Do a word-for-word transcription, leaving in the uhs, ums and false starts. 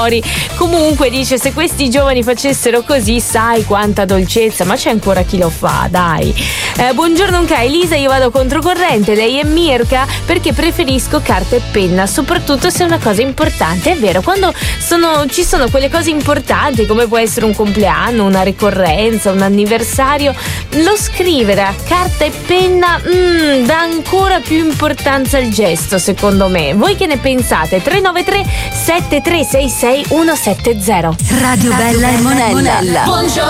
Comunque dice: se questi giovani facessero così, sai quanta dolcezza, ma c'è ancora chi lo fa, dai. Eh, buongiorno anche Elisa, io vado controcorrente, lei è Mirka, perché preferisco carta e penna, soprattutto se è una cosa importante. È vero, quando sono, ci sono quelle cose importanti, come può essere un compleanno, una ricorrenza, un anniversario, lo scrivere a carta e penna mm, dà ancora più importanza al gesto, secondo me. Voi che ne pensate? tre nove tre sette tre sei sei uno sette zero. Radio Bella e Monella. Buongiorno